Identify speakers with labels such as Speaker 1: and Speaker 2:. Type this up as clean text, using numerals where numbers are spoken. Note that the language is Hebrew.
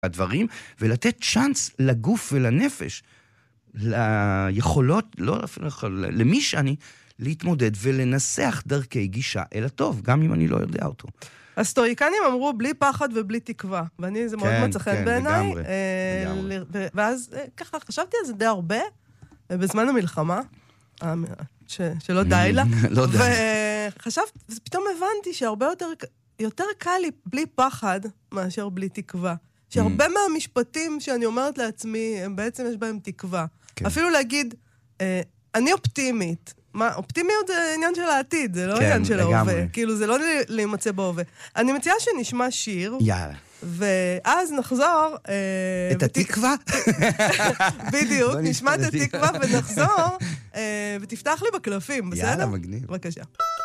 Speaker 1: הדברים, ולתת צ'אנס לגוף ולנפש, ליכולות, לא אפילו יכול, למי שאני, להתמודד ולנסח דרכי גישה אל הטוב, גם אם אני לא יודע אותו.
Speaker 2: הסטואיקנים אמרו בלי פחד ובלי תקווה, ואני זה מאוד מצא חן בעיניי. ואז ככה חשבתי על זה די הרבה, בזמן המלחמה, שלא די לה, וחשבתי, ופתאום הבנתי שהרבה יותר קל לי בלי פחד מאשר בלי תקווה. שהרבה מהמשפטים שאני אומרת לעצמי, הם בעצם יש בהם תקווה. אפילו להגיד, אני אופטימית. אופטימיות זה עניין של העתיד, זה לא עניין של ההווה. כאילו, זה לא להימצא בהווה. אני מציעה שנשמע שיר.
Speaker 1: יאללה.
Speaker 2: ואז נחזור...
Speaker 1: את התקווה?
Speaker 2: בדיוק, נשמע את התקווה ונחזור, ותפתח לי בקלפים, בסדר?
Speaker 1: יאללה, מגניב.
Speaker 2: בבקשה.